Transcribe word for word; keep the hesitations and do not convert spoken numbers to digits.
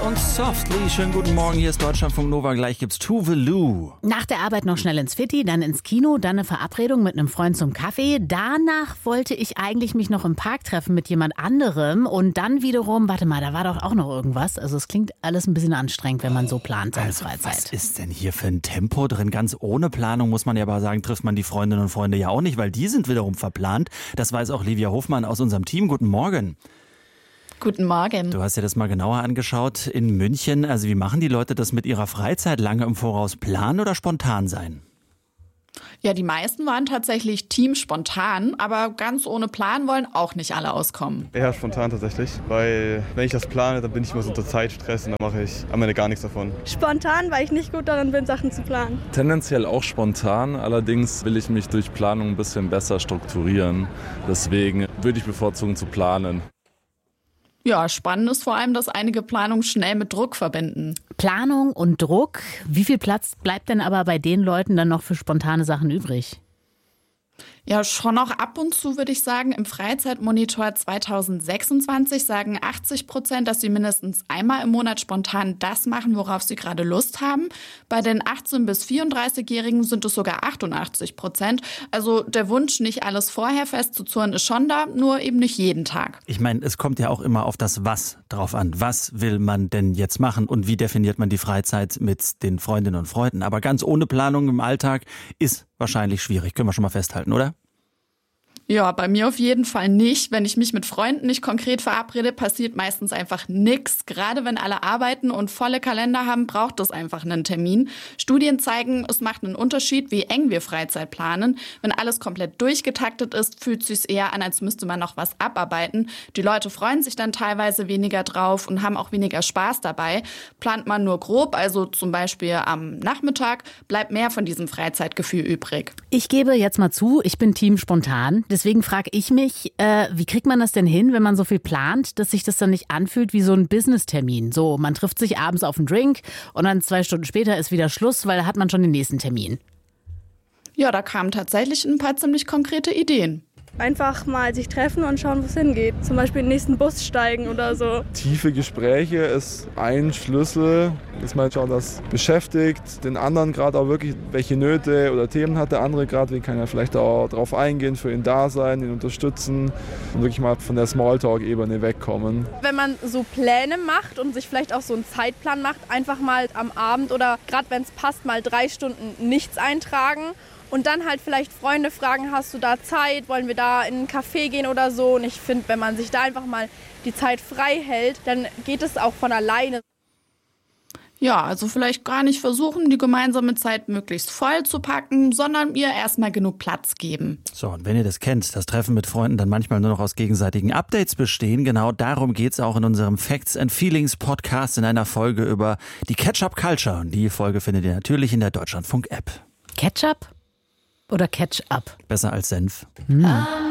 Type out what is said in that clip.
und Softly. Schönen guten Morgen, hier ist Deutschlandfunk Nova. Gleich gibt's Tove Lo. Nach der Arbeit noch schnell ins Fitti, dann ins Kino, dann eine Verabredung mit einem Freund zum Kaffee. Danach wollte ich eigentlich mich noch im Park treffen mit jemand anderem. Und dann wiederum, warte mal, da war doch auch noch irgendwas. Also es klingt alles ein bisschen anstrengend, wenn man so plant seine Also, Freizeit. was ist denn hier für ein Tempo drin? Ganz ohne Planung, muss man ja aber sagen, trifft man die Freundinnen und Freunde ja auch nicht, weil die sind wiederum verplant. Das weiß auch Livia Hofmann aus unserem Team. Guten Morgen. Guten Morgen. Du hast dir das mal genauer angeschaut in München. Also wie machen die Leute das mit ihrer Freizeit? Lange im Voraus planen oder spontan sein? Ja, die meisten waren tatsächlich Team spontan, aber ganz ohne Plan wollen auch nicht alle auskommen. Eher spontan tatsächlich, weil wenn ich das plane, dann bin ich immer so unter Zeitstress und dann mache ich am Ende gar nichts davon. Spontan, weil ich nicht gut darin bin, Sachen zu planen. Tendenziell auch spontan, allerdings will ich mich durch Planung ein bisschen besser strukturieren. Deswegen würde ich bevorzugen zu planen. Ja, spannend ist vor allem, dass einige Planungen schnell mit Druck verbinden. Planung und Druck. Wie viel Platz bleibt denn aber bei den Leuten dann noch für spontane Sachen übrig? Ja, schon auch ab und zu, würde ich sagen. Im Freizeitmonitor zwanzig sechsundzwanzig sagen achtzig Prozent, dass sie mindestens einmal im Monat spontan das machen, worauf sie gerade Lust haben. Bei den achtzehn- bis vierunddreißigjährigen sind es sogar achtundachtzig Prozent. Also der Wunsch, nicht alles vorher festzuzurren, ist schon da, nur eben nicht jeden Tag. Ich meine, es kommt ja auch immer auf das Was drauf an. Was will man denn jetzt machen und wie definiert man die Freizeit mit den Freundinnen und Freunden? Aber ganz ohne Planung im Alltag ist wahrscheinlich schwierig. Können wir schon mal festhalten, oder? Ja, bei mir auf jeden Fall nicht. Wenn ich mich mit Freunden nicht konkret verabrede, passiert meistens einfach nichts. Gerade wenn alle arbeiten und volle Kalender haben, braucht es einfach einen Termin. Studien zeigen, es macht einen Unterschied, wie eng wir Freizeit planen. Wenn alles komplett durchgetaktet ist, fühlt es sich eher an, als müsste man noch was abarbeiten. Die Leute freuen sich dann teilweise weniger drauf und haben auch weniger Spaß dabei. Plant man nur grob, also zum Beispiel am Nachmittag, bleibt mehr von diesem Freizeitgefühl übrig. Ich gebe jetzt mal zu, ich bin Team spontan. Deswegen frage ich mich, äh, wie kriegt man das denn hin, wenn man so viel plant, dass sich das dann nicht anfühlt wie so ein Business-Termin? So, man trifft sich abends auf einen Drink und dann zwei Stunden später ist wieder Schluss, weil da hat man schon den nächsten Termin. Ja, da kamen tatsächlich ein paar ziemlich konkrete Ideen. Einfach mal sich treffen und schauen, wo es hingeht. Zum Beispiel in den nächsten Bus steigen oder so. Tiefe Gespräche ist ein Schlüssel, dass man schaut, das beschäftigt den anderen gerade auch wirklich, welche Nöte oder Themen hat der andere gerade, wie kann er vielleicht auch darauf eingehen, für ihn da sein, ihn unterstützen und wirklich mal von der Smalltalk-Ebene wegkommen. Wenn man so Pläne macht und sich vielleicht auch so einen Zeitplan macht, einfach mal am Abend oder gerade wenn es passt, mal drei Stunden nichts eintragen. Und dann halt vielleicht Freunde fragen, hast du da Zeit, wollen wir da in einen Café gehen oder so. Und ich finde, wenn man sich da einfach mal die Zeit frei hält, dann geht es auch von alleine. Ja, also vielleicht gar nicht versuchen, die gemeinsame Zeit möglichst voll zu packen, sondern ihr erstmal genug Platz geben. So, und wenn ihr das kennt, das Treffen mit Freunden dann manchmal nur noch aus gegenseitigen Updates bestehen, genau darum geht's auch in unserem Facts and Feelings Podcast in einer Folge über die Ketchup Culture. Und die Folge findet ihr natürlich in der Deutschlandfunk-App. Ketchup oder Catch-up? Besser als Senf. Hm.